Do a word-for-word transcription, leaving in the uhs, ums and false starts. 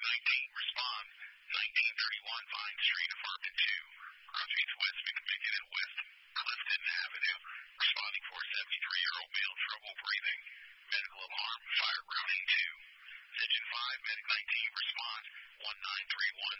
nineteen, respond. nineteen thirty-one Vine Street, apartment two. Crossroads West, McMicken and West Clifton Avenue. Responding for a seventy-three-year-old male, trouble breathing. Medical alarm, fire routing two. Engine five, Medic nineteen, respond. one nine three one